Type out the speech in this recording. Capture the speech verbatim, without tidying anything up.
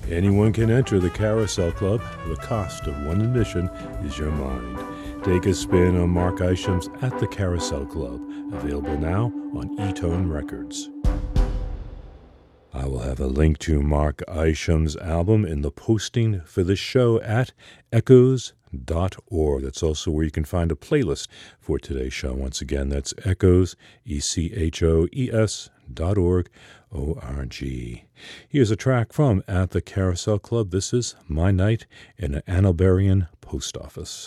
Anyone can enter the Carousel Club. The cost of one admission is your mind. Take a spin on Mark Isham's At the Carousel Club, available now on eTone Records. I will have a link to Mark Isham's album in the posting for the show at echoes dot org. That's also where you can find a playlist for today's show. Once again, that's echoes, E C H O E S dot org, O R G. Here's a track from At the Carousel Club. This is My Night in an Annabarian Post Office.